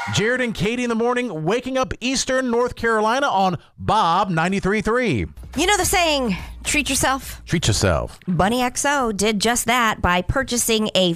Jared and Katie in the morning, waking up Eastern North Carolina on Bob 93.3. You know the saying, treat yourself? Treat yourself. Bunny XO did just that by purchasing a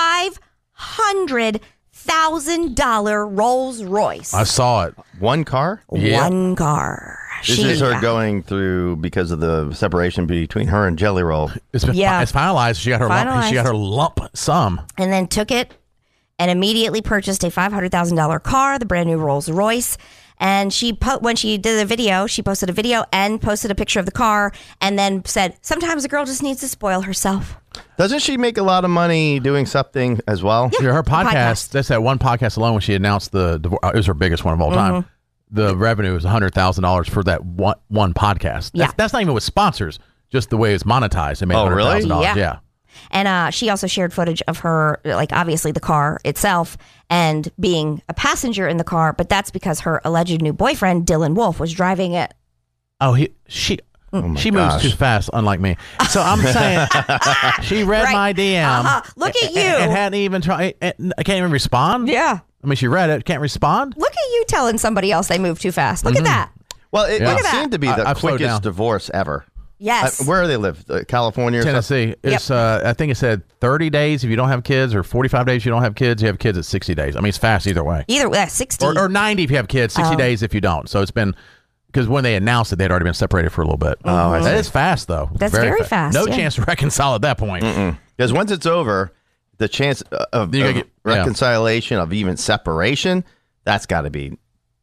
$500,000 Rolls Royce. I saw it. One car? Yeah. One car. This is her going through because of the separation between her and Jelly Roll. It's been Yeah. it's finalized. She got her lump, she got her lump sum. And then took it and immediately purchased a $500,000 car, the brand new Rolls Royce. And when she did the video, she posted a video and posted a picture of the car and then said, sometimes a girl just needs to spoil herself. Doesn't she make a lot of money doing something as well? Yeah. Her podcast, that's that one podcast alone when she announced the divorce. It was her biggest one of all time. The revenue was $100,000 for that one podcast. That's not even with sponsors, just the way it's monetized. It made $100,000. Really? Yeah. And she also shared footage of her, like obviously the car itself and being a passenger in the car. But that's because her alleged new boyfriend, Dylan Wolf, was driving it. Oh, she moves too fast, unlike me. So I'm saying she read my DM. Look at you. And hadn't even tried. I can't even respond. Yeah. I mean, she read it. Can't respond. Look at you telling somebody else they move too fast. Look at that. Well, it seemed to be the I've slowed down. quickest divorce ever. Yes. Where do they live? California or Tennessee. It's I think it said 30 days if you don't have kids, or 45 days if you don't have kids. You have kids at 60 days. I mean, it's fast either way. Either way, 60. Or 90 if you have kids, 60 days if you don't. So it's been, because when they announced it, they'd already been separated for a little bit. Oh, I see. That is fast, though. That's very fast. No chance to reconcile at that point. Because once it's over, the chance of reconciliation, of even separation, that's got to be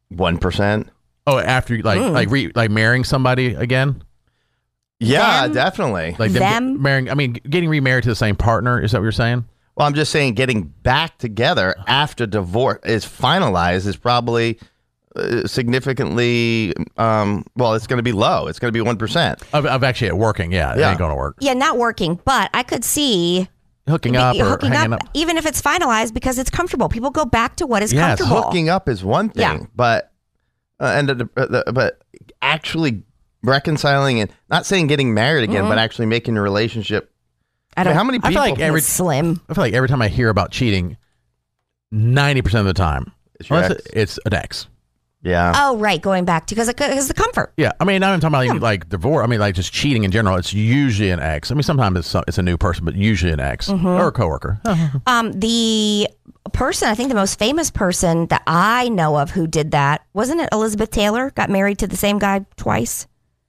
1%. Oh, after like marrying somebody again? Yeah, definitely. Like them marrying, I mean, getting remarried to the same partner. Is that what you're saying? Well, I'm just saying getting back together after divorce is finalized is probably significantly, it's going to be low. It's going to be 1%. Of actually working, yeah. It ain't going to work. Yeah, not working, but I could see hooking up or hanging up. Even if it's finalized because it's comfortable. People go back to what is comfortable. Hooking up is one thing, but actually reconciling and not saying getting married again, but actually making a relationship. How many people? I feel like slim. I feel like every time I hear about cheating, 90% of the time, it's an ex. Yeah. Oh, right. Going back to because the comfort. Yeah. I mean, I'm talking about like divorce. I mean, like just cheating in general. It's usually an ex. I mean, sometimes it's a new person, but usually an ex or a coworker. The person, I think the most famous person that I know of who did that, wasn't it Elizabeth Taylor? Got married to the same guy twice.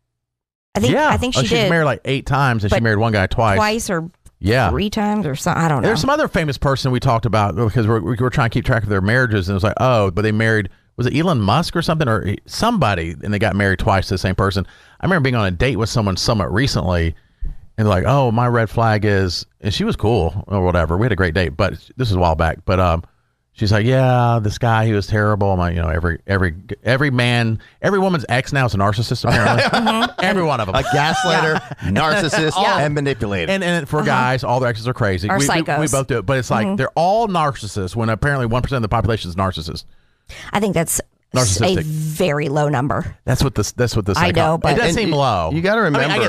I think she did. She's married like 8 times, and she married one guy twice. Or 3 times or something. I don't know. There's some other famous person we talked about because we're trying to keep track of their marriages, and it was like, but they married. Was it Elon Musk or something, or somebody, and they got married twice to the same person? I remember being on a date with someone somewhat recently, and they're like, "Oh, my red flag is," and she was cool or whatever. We had a great date, but this was a while back. But she's like, "Yeah, this guy, he was terrible." I'm like, every woman's ex now is a narcissist apparently. Every one of them, a gaslighter, narcissist, and manipulator. And for guys, all their exes are crazy. Are psychos. We both do it, but it's like they're all narcissists when apparently 1% of the population is narcissists. I think that's a very low number. That's what this. I know, but it does seem low. You got to remember.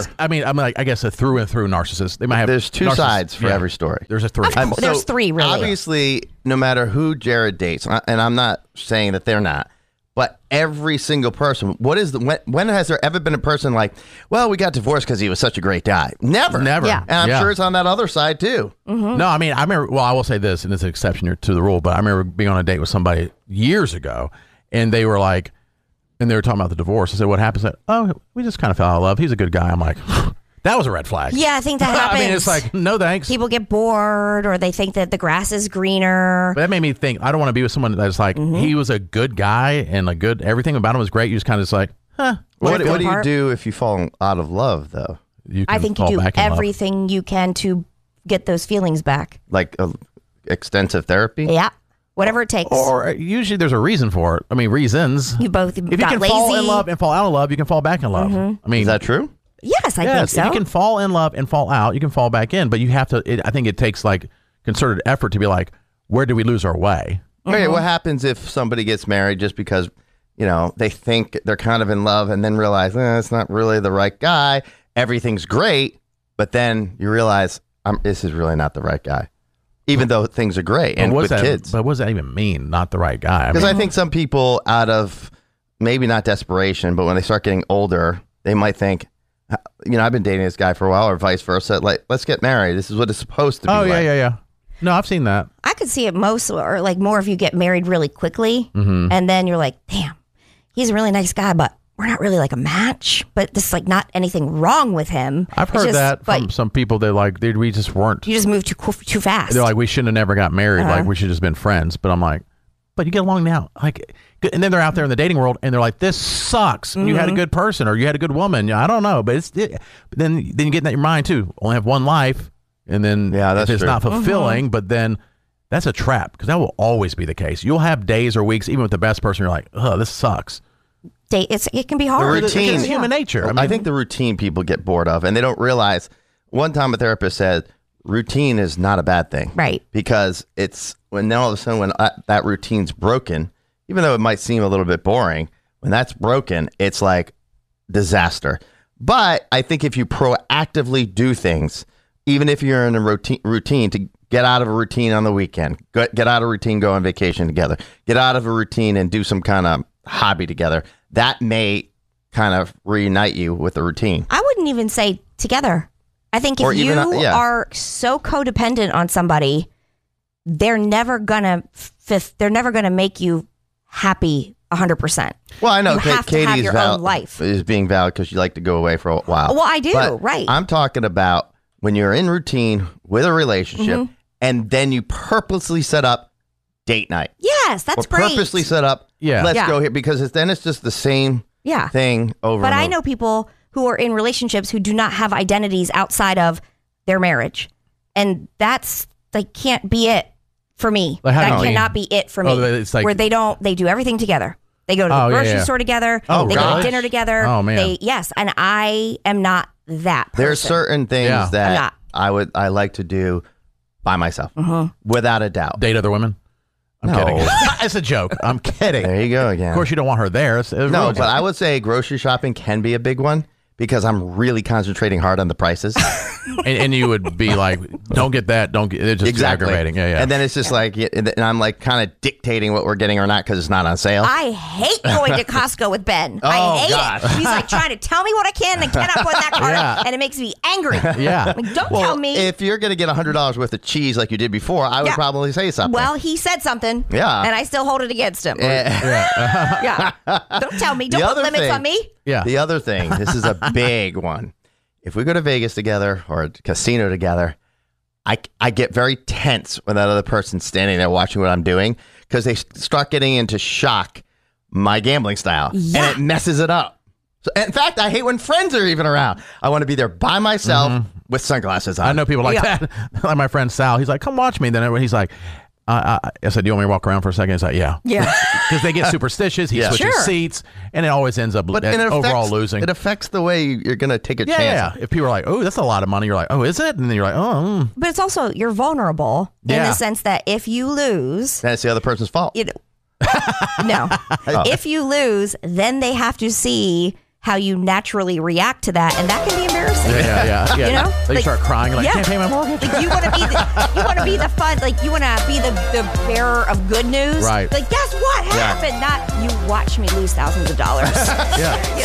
I guess a through and through narcissist. They might have. There's two sides for every story. There's a 3. There's 3 really. Obviously, no matter who Jared dates, and I'm not saying that they're not, but every single person. What is when has there ever been a person like, well, we got divorced because he was such a great guy? Never. Yeah. And I'm sure it's on that other side too. No, I mean, I remember. Well, I will say this, and it's an exception to the rule, but I remember being on a date with somebody years ago, and they were like, and they were talking about the divorce. I said, "What happened?" I said, "Oh, we just kind of fell out of love. He's a good guy." I'm like, that was a red flag. Yeah, I think that happens. I mean, it's like, no thanks. People get bored, or they think that the grass is greener. But that made me think, I don't want to be with someone that's like, he was a good guy and everything about him was great. You just kind of just like, What do you do if you fall out of love, though? I think you do everything you can to get those feelings back. Like extensive therapy? Yeah. Whatever it takes. Or usually there's a reason for it. I mean, reasons. You both if you got can lazy. fall in love and fall out of love, you can fall back in love. I mean, is that true? Yes, I think so. If you can fall in love and fall out, you can fall back in. But you have to, I think it takes like concerted effort to be like, where do we lose our way? Okay, what happens if somebody gets married just because, they think they're kind of in love and then realize, it's not really the right guy. Everything's great. But then you realize, this is really not the right guy. even though things are great and with kids. But what does that even mean? Not the right guy. Because I think some people, out of maybe not desperation, but when they start getting older, they might think, I've been dating this guy for a while, or vice versa. Like, let's get married. This is what it's supposed to be. Oh, like. yeah. No, I've seen that. I could see it more if you get married really quickly, and then you're like, damn, he's a really nice guy, but we're not really like a match. But there's like not anything wrong with him. I've heard that from some people. They're like, dude, we just weren't. You just moved too fast. They're like, we shouldn't have never got married. Like, we should have just been friends. But I'm like, but you get along now. Like, and then they're out there in the dating world, and they're like, this sucks. You had a good person, or you had a good woman. I don't know, but then you get in that your mind too. Only have one life, and then that's if it's true. not fulfilling, but then that's a trap, because that will always be the case. You'll have days or weeks, even with the best person, you're like, oh, this sucks. It can be hard. The routine, it's human nature. I think the routine people get bored of, and they don't realize. One time a therapist said, routine is not a bad thing. Right. Because it's when all of a sudden when that routine's broken, even though it might seem a little bit boring, when that's broken, it's like disaster. But I think if you proactively do things, even if you're in a routine to get out of a routine on the weekend, get out of a routine, go on vacation together, get out of a routine and do some kind of hobby together, that may kind of reunite you with the routine. I wouldn't even say together. I think if you are so codependent on somebody, they're never gonna make you happy 100%. Well, I know you have to have your own life. Is being valid because you like to go away for a while. Well, I do, but right. I'm talking about when you're in routine with a relationship and then you purposely set up date night. Yes, that's great. Purposely set up, let's go here, because then it's just the same thing over But and I over. know people who are in relationships who do not have identities outside of their marriage. And that's, like, can't be it for me. Like, that cannot be it for me. It's like, where they do everything together. They go to the grocery store together. They go to dinner together. Oh, man. And I am not that person. There's certain things that I like to do by myself, without a doubt. date other women. I'm kidding. It's a joke. I'm kidding. There you go again. Of course, you don't want her there. No, but I would say grocery shopping can be a big one because I'm really concentrating hard on the prices. and you would be like, don't get that. Don't get it's just aggravating. Yeah. And then it's just like, and I'm like kind of dictating what we're getting or not because it's not on sale. I hate going to Costco with Ben. I hate it. He's like trying to tell me what I can and cannot put in that cart, and it makes me angry. Yeah. Like, don't tell me. If you're going to get $100 worth of cheese like you did before, I would probably say something. Well, he said something. Yeah. And I still hold it against him. Yeah. Don't tell me. Don't put limits on me. Yeah. The other thing, this is a big one. If we go to Vegas together or a casino together, I get very tense when that other person's standing there watching what I'm doing because they start getting into shock my gambling style, and it messes it up. So, in fact, I hate when friends are even around. I want to be there by myself with sunglasses on. I know people like that. Like my friend Sal, he's like, come watch me. Then he's like, I said, do you want me to walk around for a second? He's like, yeah. Because they get superstitious. He switches seats, and it always ends up overall losing. It affects the way you're going to take a chance. Yeah. If people are like, oh, that's a lot of money, you're like, oh, is it? And then you're like, oh. But it's also, you're vulnerable in the sense that if you lose, that's the other person's fault. No. If you lose, then they have to see how you naturally react to that, and that can be embarrassing. Yeah. You know, They start crying like, I can't pay my mortgage. Like you want to be the fun, like you want to be the bearer of good news. Right. Like, guess what happened? Not you watch me lose thousands of dollars. Yeah.